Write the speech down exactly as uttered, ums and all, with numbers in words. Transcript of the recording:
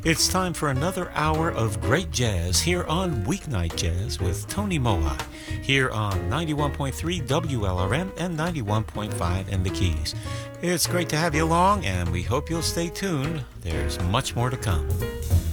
It's time for another hour of great jazz here on Weeknight Jazz with Tony Moai, here on ninety-one point three W L R M and ninety-one point five in the Keys. It's great to have you along, and we hope you'll stay tuned. There's much more to come.